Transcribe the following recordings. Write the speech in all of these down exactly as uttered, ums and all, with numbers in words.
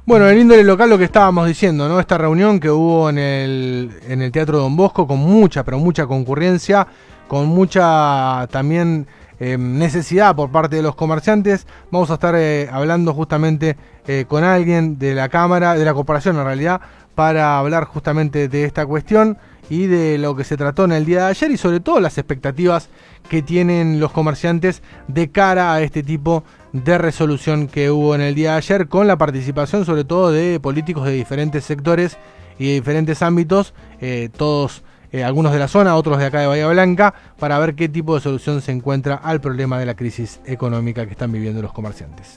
Bueno, en el índole local lo que estábamos diciendo, ¿no? Esta reunión que hubo en el, en el Teatro Don Bosco con mucha, pero mucha concurrencia, con mucha también eh, necesidad por parte de los comerciantes. Vamos a estar eh, hablando justamente eh, con alguien de la Cámara, de la Corporación en realidad, para hablar justamente de esta cuestión y de lo que se trató en el día de ayer y sobre todo las expectativas que tienen los comerciantes de cara a este tipo de resolución que hubo en el día de ayer, con la participación sobre todo de políticos de diferentes sectores y de diferentes ámbitos, eh, todos, eh, algunos de la zona, otros de acá de Bahía Blanca, para ver qué tipo de solución se encuentra al problema de la crisis económica que están viviendo los comerciantes.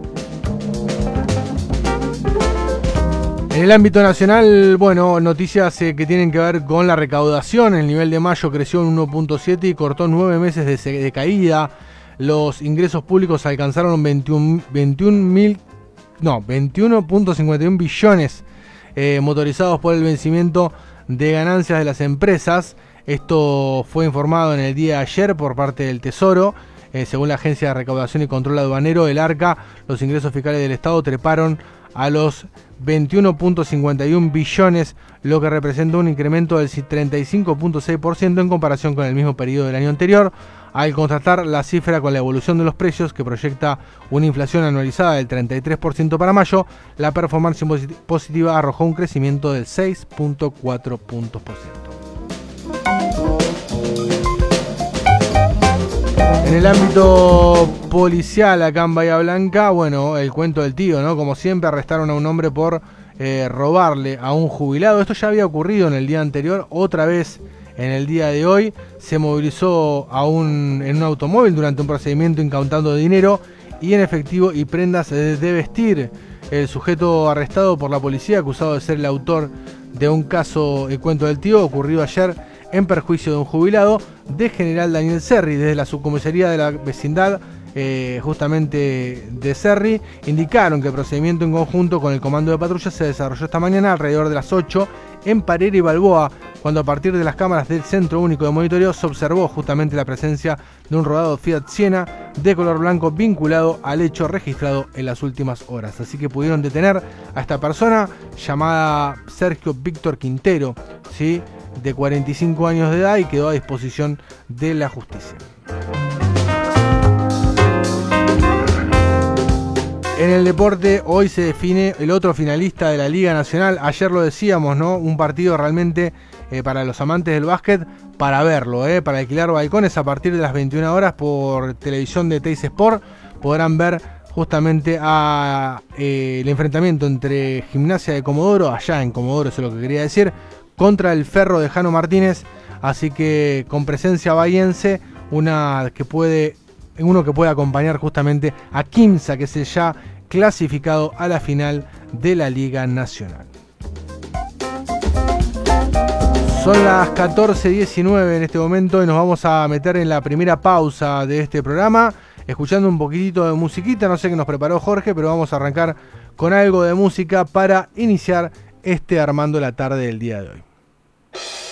En el ámbito nacional, bueno, noticias eh, que tienen que ver con la recaudación. El nivel de mayo creció en uno punto siete y cortó nueve meses de, de caída. Los ingresos públicos alcanzaron veintiún mil, no, veintiuno punto cincuenta y uno billones eh, motorizados por el vencimiento de ganancias de las empresas. Esto fue informado en el día de ayer por parte del Tesoro. Eh, según la Agencia de Recaudación y Control Aduanero, el ARCA, los ingresos fiscales del Estado treparon a los veintiuno punto cincuenta y uno billones, lo que representa un incremento del treinta y cinco punto seis por ciento en comparación con el mismo periodo del año anterior. Al contrastar la cifra con la evolución de los precios, que proyecta una inflación anualizada del treinta y tres por ciento para mayo, la performance positiva arrojó un crecimiento del seis punto cuatro puntos por ciento. En el ámbito policial acá en Bahía Blanca, bueno, el cuento del tío, ¿no? Como siempre, arrestaron a un hombre por eh, robarle a un jubilado. Esto ya había ocurrido en el día anterior, otra vez en el día de hoy. Se movilizó a un, en un automóvil durante un procedimiento incautando dinero y en efectivo y prendas de, de vestir. El sujeto arrestado por la policía, acusado de ser el autor de un caso, el cuento del tío, ocurrido ayer en perjuicio de un jubilado, de General Daniel Cerri. Desde la subcomisaría de la vecindad, eh, justamente de Cerri, indicaron que el procedimiento en conjunto con el comando de patrulla se desarrolló esta mañana alrededor de las ocho en Parera y Balboa, cuando a partir de las cámaras del Centro Único de Monitoreo se observó justamente la presencia de un rodado Fiat Siena de color blanco vinculado al hecho registrado en las últimas horas. Así que pudieron detener a esta persona llamada Sergio Víctor Quintero, ¿sí?, de cuarenta y cinco años de edad, y quedó a disposición de la justicia. En el deporte, hoy se define el otro finalista de la Liga Nacional. Ayer lo decíamos, ¿no? Un partido realmente eh, para los amantes del básquet, para verlo, eh, para alquilar balcones a partir de las veintiuna horas por televisión de Teis Sport. Podrán ver justamente a, eh, el enfrentamiento entre Gimnasia de Comodoro, allá en Comodoro, eso es lo que quería decir, contra el Ferro de Jano Martínez. Así que con presencia bahiense, una que puede, uno que puede acompañar justamente a Quimsa, que es el ya clasificado a la final de la Liga Nacional. Son las catorce diecinueve en este momento y nos vamos a meter en la primera pausa de este programa, escuchando un poquitito de musiquita. No sé qué nos preparó Jorge, pero vamos a arrancar con algo de música para iniciar este Armando la Tarde del día de hoy.